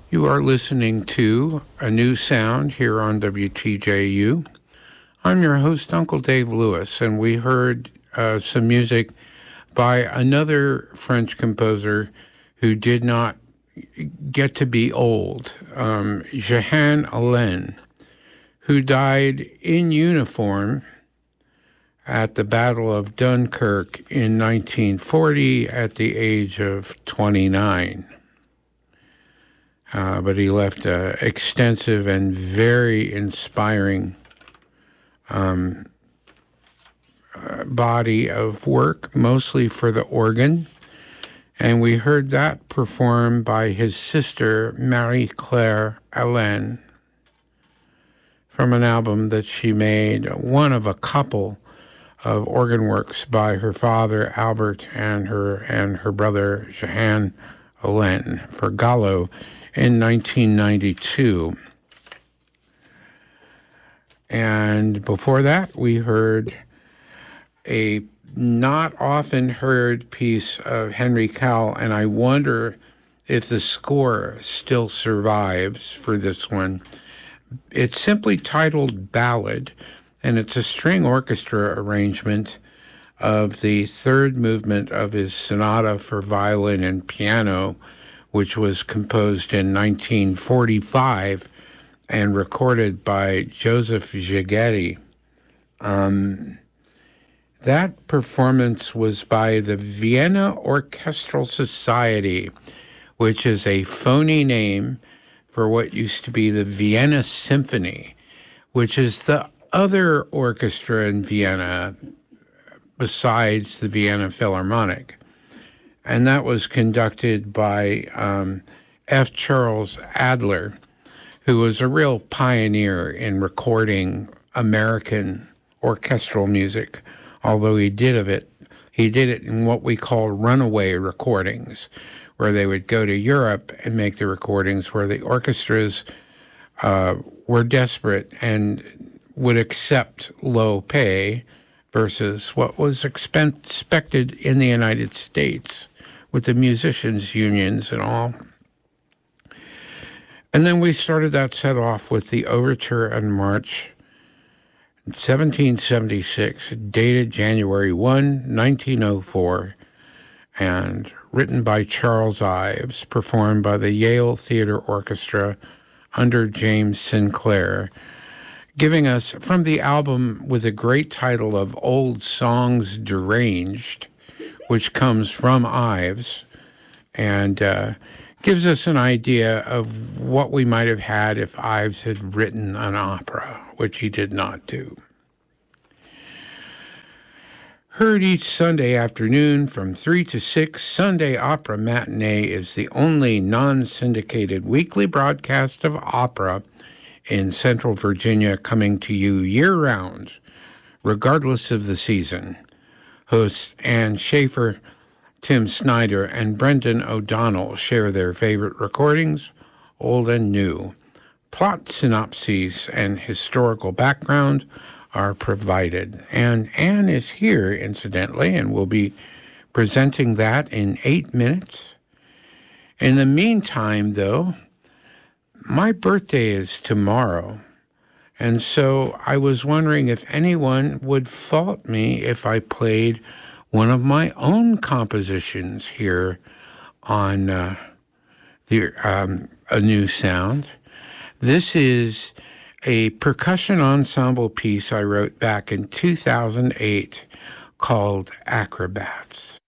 You are listening to A New Sound here on WTJU. I'm your host, Uncle Dave Lewis, and we heard some music by another French composer who did not get to be old, Jehan Alain, who died in uniform at the Battle of Dunkirk in 1940 at the age of 29. But he left an extensive and very inspiring body of work, mostly for the organ. And we heard that performed by his sister, Marie-Claire Alain, from an album that she made, one of a couple of organ works by her father, Albert, and her brother, Jehan Alain, for Gallo in 1992. And before that, we heard a not often heard piece of Henry Cowell, and I wonder if the score still survives for this one. It's simply titled Ballad, and it's a string orchestra arrangement of the third movement of his sonata for violin and piano, which was composed in 1945 and recorded by Joseph Szigeti. That performance was by the Vienna Orchestral Society, which is a phony name for what used to be the Vienna Symphony, which is the other orchestra in Vienna besides the Vienna Philharmonic. And that was conducted by F. Charles Adler, who was a real pioneer in recording American orchestral music, although he did it in what we call runaway recordings, where they would go to Europe and make the recordings where the orchestras were desperate and would accept low pay versus what was expected in the United States with the musicians' unions and all. And then we started that set off with the Overture and March, 1776, dated January 1, 1904, and written by Charles Ives, performed by the Yale Theater Orchestra under James Sinclair, giving us, from the album with the great title of Old Songs Deranged, which comes from Ives, and gives us an idea of what we might have had if Ives had written an opera, which he did not do. Heard each Sunday afternoon from 3 to 6, Sunday Opera Matinee is the only non-syndicated weekly broadcast of opera in Central Virginia, coming to you year-round, regardless of the season. Hosts Ann Schaefer, Tim Snyder, and Brendan O'Donnell share their favorite recordings, old and new. Plot synopses and historical background are provided. And Ann is here, incidentally, and will be presenting that in 8 minutes. In the meantime, though, my birthday is tomorrow, and so I was wondering if anyone would fault me if I played one of my own compositions here on A New Sound. This is a percussion ensemble piece I wrote back in 2008 called Acrobats.